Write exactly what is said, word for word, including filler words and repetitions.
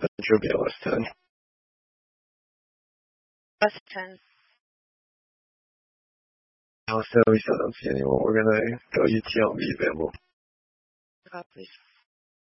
That should be a less ten. Less ten. Now, so we still don't see anyone. We're gonna go U T L V available. Uh, please.